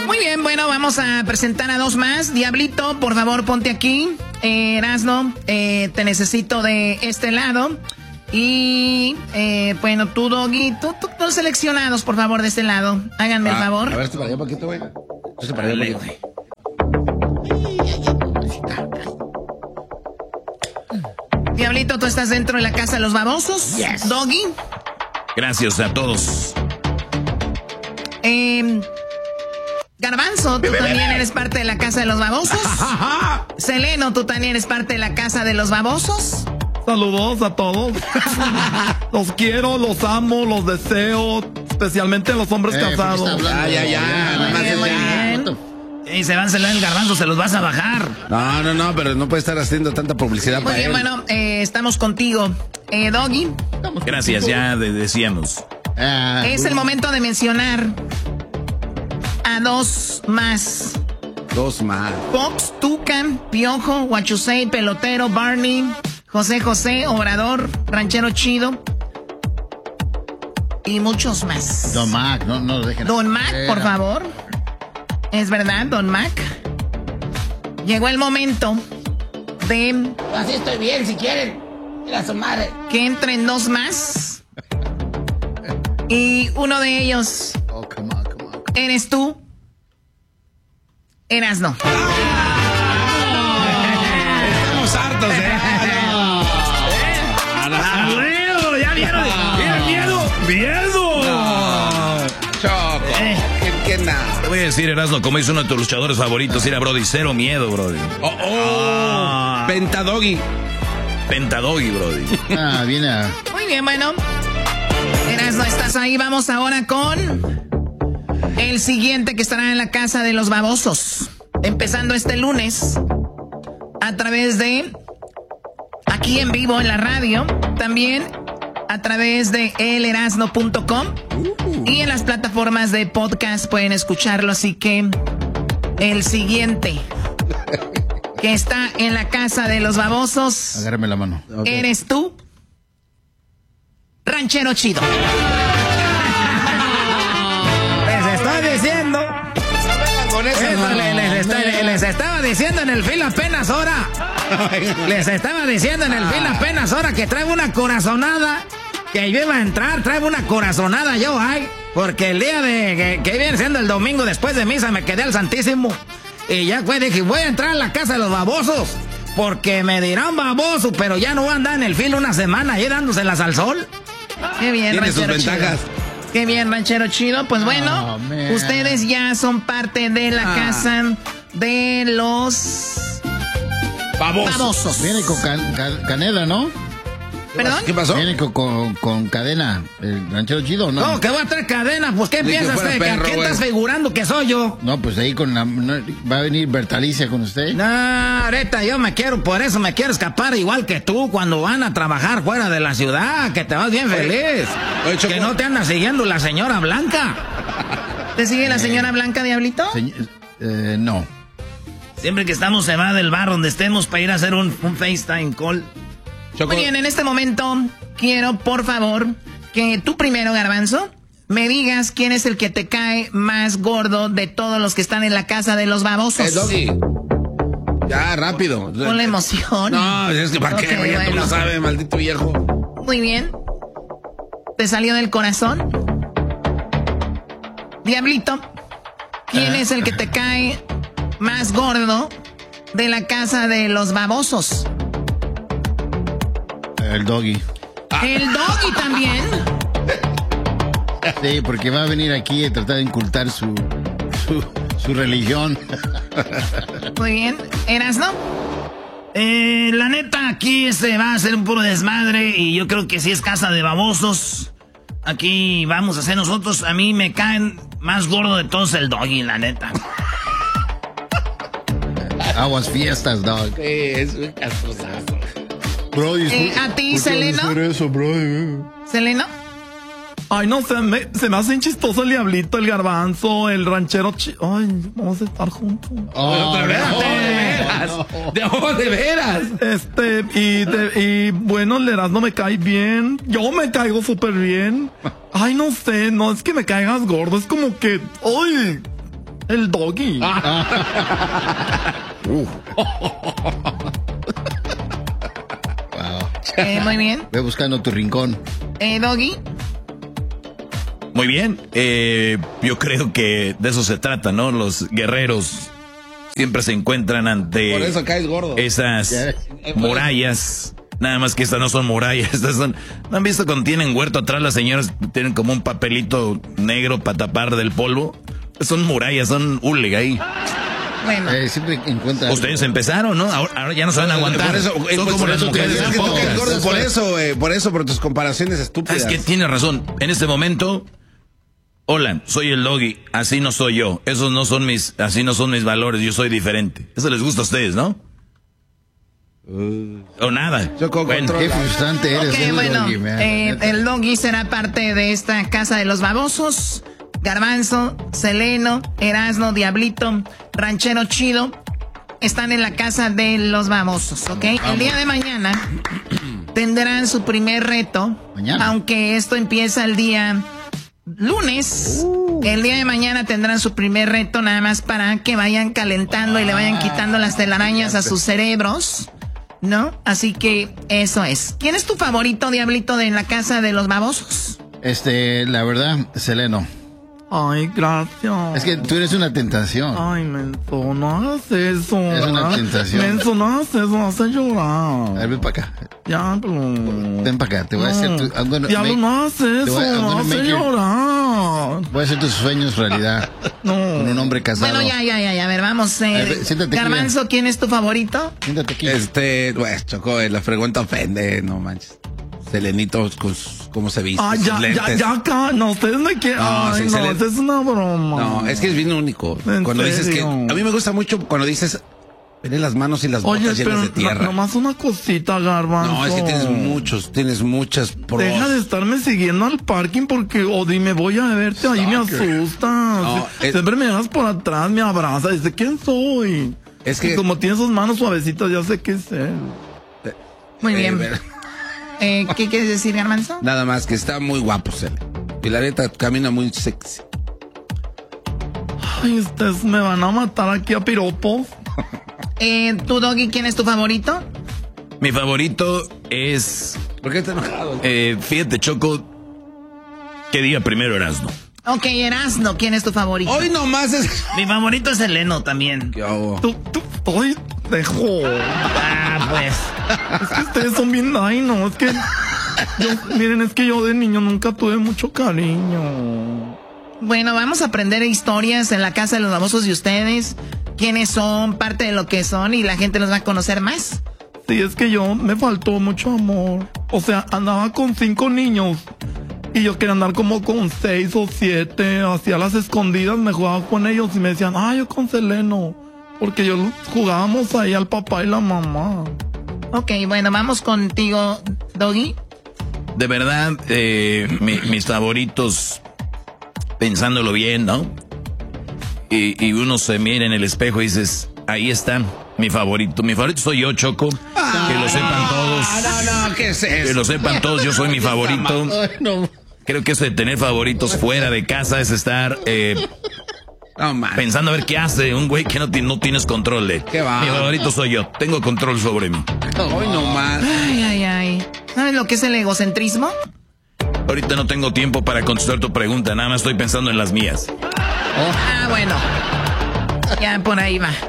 Muy bien, bueno, vamos a presentar a dos más. Diablito, por favor, ponte aquí. Erasno, te necesito de este lado. Y, bueno, tú, Doggy, tú seleccionados, por favor, de este lado. Háganme el favor. A ver, para allá un poquito, güey. Para allá un poquito. Diablito, tú estás dentro de la casa de los babosos. Yes. Doggy. Gracias a todos. Garbanzo, tú también eres parte de la casa de los babosos. Seleno, tú también eres parte de la casa de los babosos. Saludos a todos. Los quiero, los amo, los deseo. Especialmente a los hombres casados. Muy bien. Y se van a celar el Garbanzo, se los vas a bajar. No, pero no puede estar haciendo tanta publicidad Muy para bien, él. bueno, estamos contigo. Doggy. Gracias, ya decíamos. Es el momento de mencionar a dos más. Dos más. Fox, Tucan, Piojo, Huachusei, Pelotero, Barney, José, Obrador, Ranchero Chido y muchos más. Don Mac, no lo dejen. Don Mac, por favor. Es verdad, Don Mac. Llegó el momento de... Así estoy bien, si quieren. Mira su madre. Que entren dos más. Y uno de ellos... Oh, come on. Eres tú. Erasno. Estamos hartos, ¡Miedo! ¡Ya vieron! ¡Miedo! Choco. ¿Qué nada? Te voy a decir, Erasmo, como dice uno de tus luchadores favoritos, era Brody, cero miedo, Brody. Pentadoggy, Brody. Viene Muy bien, bueno. Erasno, estás ahí. Vamos ahora con el siguiente que estará en la casa de los babosos. Empezando este lunes a través de aquí en vivo en la radio. También a través de elerasno.com y en las plataformas de podcast pueden escucharlo. Así que el siguiente que está en la casa de los babosos. Agárrame la mano. Eres tú, Ranchero Chido. Les estoy diciendo. Les estaba diciendo en el film apenas ahora. Les estaba diciendo en el film apenas ahora que traigo una corazonada. Que yo iba a entrar, traigo una corazonada yo, porque el día de que viene siendo el domingo después de misa me quedé al Santísimo. Y ya pues dije, voy a entrar a la casa de los babosos. Porque me dirán baboso, pero ya no voy a andar en el filo una semana ahí dándoselas al sol. Qué bien, tiene sus Ranchero ventajas. Chido. Qué bien, Ranchero Chido. Pues bueno, ustedes ya son parte de la casa de los babosos. Viene con canela, ¿no? ¿Perdón? ¿Qué pasó? Viene con cadena. ¿El Ranchero Chido o no? No, que va a traer cadena. Pues, ¿qué piensas? ¿Que perro, ¿a quién güey? estás figurando que soy yo? No, pues ahí con la... ¿Va a venir Bertalicia con usted? No, ahorita yo por eso me quiero escapar igual que tú cuando van a trabajar fuera de la ciudad, que te vas bien feliz. Oye, Choco. Que no te anda siguiendo la señora Blanca. ¿Te sigue la señora Blanca, Diablito? No. Siempre que estamos se va del bar donde estemos para ir a hacer un FaceTime call. Choco. Muy bien, en este momento quiero, por favor, que tú primero, Garbanzo, me digas quién es el que te cae más gordo de todos los que están en la casa de los babosos. Doggy. Ya, rápido. Con la emoción. No, es que para Ok, qué, güey, ya tú bueno. lo sabes, maldito viejo. Muy bien. ¿Te salió del corazón? Diablito, ¿quién es el que te cae más gordo de la casa de los babosos? El Doggy. El Doggy también. Sí, porque va a venir aquí a tratar de incultar su religión. Muy bien. ¿Erasno? La neta, aquí va a ser un puro desmadre y yo creo que si es casa de babosos, aquí vamos a hacer nosotros. A mí me caen más gordo de todos el Doggy, la neta. Aguas fiestas, dog. Sí, es un castrosazo. Brody, ¿A ti, Seleno? ¿Seleno? Ay, no, se me hace chistoso el Diablito, el Garbanzo, el Ranchero Ay, vamos a estar juntos. De veras. Y bueno, el Erasmo me cae bien. Yo me caigo súper bien. Ay, no sé, no es que me caigas gordo, es como que... ¡Ay! El doggy. Muy bien. Ve buscando tu rincón. Doggy. Muy bien. Yo creo que de eso se trata, ¿no? Los guerreros siempre se encuentran ante Por eso caes gordo. esas murallas. Nada más que estas no son murallas. Estas son. ¿No han visto cuando tienen huerto atrás las señoras? Tienen como un papelito negro para tapar del polvo. Son murallas, son hule ahí. Bueno. Siempre encuentra. Ustedes empezaron, ¿no? Ahora ya no se van a aguantar. Por eso, son como las mujeres. Por eso, por tus comparaciones estúpidas. Es que tiene razón. En este momento, hola, soy el doggy. Así no soy yo. Así no son mis valores. Yo soy diferente. Eso les gusta a ustedes, ¿no? O nada. Bueno, qué frustrante eres. Okay, bueno, el doggy será parte de esta casa de los babosos. Garbanzo, Seleno, Erasno, Diablito, Ranchero Chido están en la casa de los babosos, ¿ok? El día de mañana tendrán su primer reto. ¿Mañana? Aunque esto empieza el día lunes. El día de mañana tendrán su primer reto, nada más para que vayan calentando y le vayan quitando las telarañas a sus cerebros, ¿no? Así que eso es. ¿Quién es tu favorito, Diablito, de la casa de los babosos? La verdad, Seleno. Ay, gracias. Es que tú eres una tentación. Ay, menso, no hagas eso. Es una tentación. Menso, no hagas eso, me hace llorar. A ver, ven para acá. Ya, pero... Ven para acá, te voy a hacer tu... Diablo, no hagas eso, me hace llorar. Voy a hacer tus sueños realidad. No. Con un hombre casado. Bueno, ya, a ver, vamos. Siéntate Garbanzo, ¿quién es tu favorito? Siéntate aquí. Pues, Choco, la pregunta ofende, no manches. Selenito, ¿cómo se viste? Ay, ya acá. No, ustedes me quieren. No, Ay, sí, no, esa es una broma. No, es que es bien único. Cuando dices que... A mí me gusta mucho cuando dices... Ven las manos y las botas llenas de tierra. Nomás una cosita, Garbanzo. No, es que tienes muchas pros. Deja de estarme siguiendo al parking porque, dime, voy a verte ahí, me asustas. No, siempre me dejas por atrás, me abrazas, dice, ¿quién soy? Es que... Y como tiene sus manos suavecitas, ya sé qué es él. Muy bien. ¿Qué quieres decir, Garbanzo? Nada más, que está muy guapo, Cele. Y la neta camina muy sexy. Ay, ustedes me van a matar aquí a piropos. ¿Tu doggy, quién es tu favorito? Mi favorito es... ¿Por qué estás enojado? Fíjate, Choco, ¿qué día primero Erasno? Ok, Erasno, ¿quién es tu favorito? Hoy nomás es... Mi favorito es Seleno también. ¿Qué hago? Ay, dejo. Pues. Es que ustedes son bien... Ay, no, es que... Miren, es que yo de niño nunca tuve mucho cariño. Bueno, vamos a aprender historias en la casa de los babosos de ustedes. Quiénes son, parte de lo que son, y la gente los va a conocer más. Sí, es que me faltó mucho amor. O sea, andaba con 5 niños. Y yo quería andar como con 6 o 7. Hacía las escondidas, me jugaba con ellos y me decían, yo con Seleno. Porque jugábamos ahí al papá y la mamá. Ok, bueno, vamos contigo, Doggy. De verdad, mis favoritos, pensándolo bien, ¿no? Y uno se mira en el espejo y dices, ahí está, mi favorito. Mi favorito soy yo, Choco. Que lo sepan todos. No, ¿qué es eso? Que lo sepan todos, yo soy mi favorito. Creo que eso de tener favoritos fuera de casa es estar pensando a ver qué hace un güey que no tienes control de. ¿Qué va? Mi favorito soy yo, tengo control sobre mí. Hoy nomás. Ay. ¿Sabes lo que es el egocentrismo? Ahorita no tengo tiempo para contestar tu pregunta, nada más estoy pensando en las mías. Bueno. Ya por ahí va.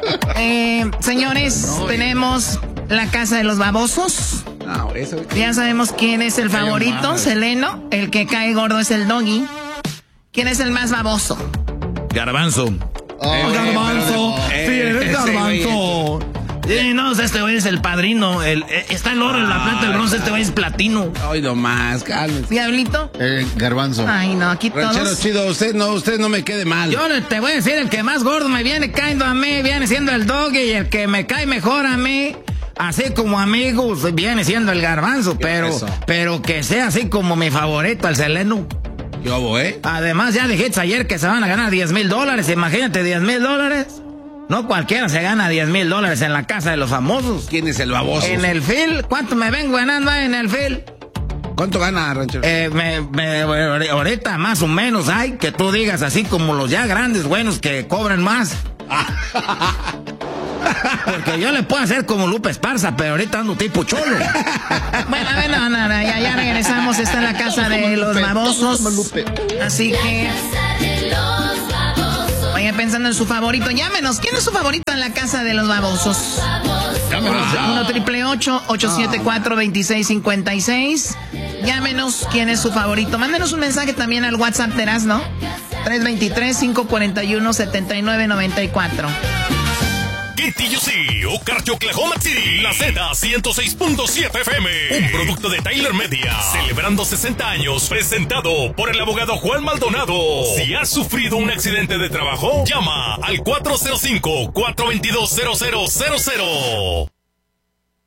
Señores, tenemos la casa de los babosos. No, eso... Ya sabemos quién es el favorito, Seleno. El que cae gordo es el Doggy. ¿Quién es el más baboso? Garbanzo. Garbanzo. Sí, eres Garbanzo. No, este güey es el padrino. Está el oro en la plata, el bronce, este güey es platino. Hoy nomás, cálmese. ¿Diablito? Garbanzo. Ay, no, aquí Ranchero todos... Chido, usted no me quede mal. Yo te voy a decir, el que más gordo me viene cayendo a mí, viene siendo el Doggy, y el que me cae mejor a mí, así como amigos, viene siendo el Garbanzo, pero que sea así como mi favorito, el Seleno. ¿Qué hago, Además, ya dijiste ayer que se van a ganar $10,000, imagínate, $10,000. No cualquiera se gana $10,000 en la casa de los famosos. ¿Quién es el baboso? En el Phil, ¿cuánto me vengo ganando en el Phil? ¿Cuánto gana, ranchero? Ahorita más o menos hay que tú digas así como los ya grandes buenos que cobran más. Porque yo le puedo hacer como Lupe Esparza, pero ahorita ando tipo cholo. Bueno, a ver, no, ya regresamos. Está en la casa de los babosos. Así que... Vayan pensando en su favorito. Llámenos. ¿Quién es su favorito en la casa de los babosos? 1-888-874-2656. Llámenos. ¿Quién es su favorito? Mándenos un mensaje también al WhatsApp de Erasmo, 323-541-7994. KTUC, Okarche, Oklahoma City, la Z106.7 FM, un producto de Tyler Media, celebrando 60 años, presentado por el abogado Juan Maldonado. Si has sufrido un accidente de trabajo, llama al 405-422-0000.